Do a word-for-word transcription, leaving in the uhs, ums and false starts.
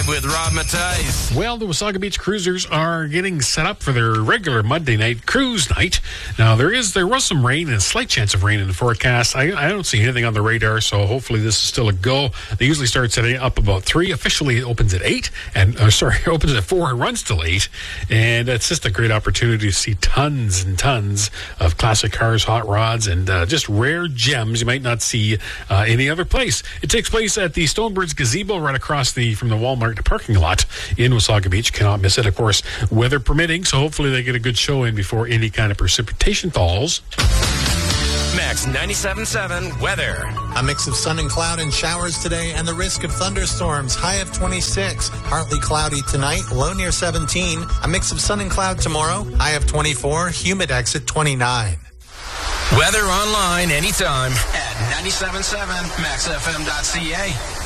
with Rob Matthijs. Well, the Wasaga Beach Cruisers are getting set up for their regular Monday night cruise night. Now, there is there was some rain and a slight chance of rain in the forecast. I, I don't see anything on the radar, so hopefully this is still a go. They usually start setting up about three. Officially, it opens at eight, and uh, sorry, it opens at four and runs till eight. And it's just a great opportunity to see tons and tons of classic cars, hot rods, and uh, just rare gems you might not see uh, any other place. It takes place at the Stonebirds Gazebo right across the from the Walmart parking lot in Wasaga Beach. Cannot miss it, of course, weather permitting, so hopefully they get a good show in before any kind of precipitation falls. Max ninety-seven point seven weather. A mix of sun and cloud and showers today and the risk of thunderstorms. High of twenty-six. Partly cloudy tonight, low near seventeen. A mix of sun and cloud tomorrow. High of twenty-four. Humid at twenty-nine. Weather online anytime at ninety-seven point seven max f m dot c a.